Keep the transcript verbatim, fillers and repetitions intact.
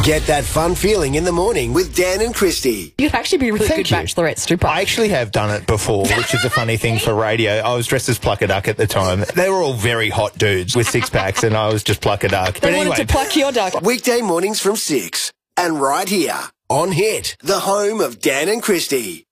Get that fun feeling in the morning with Dan and Christy. You'd actually be a really Thank good you. bachelorette stripper. I actually have done it before, which is a funny thing for radio. I was dressed as Pluck a Duck at the time. They were all very hot dudes with six packs, and I was just Pluck a Duck. They But wanted anyway, to pluck your duck. Weekday mornings from six. And right here on Hit, the home of Dan and Christy.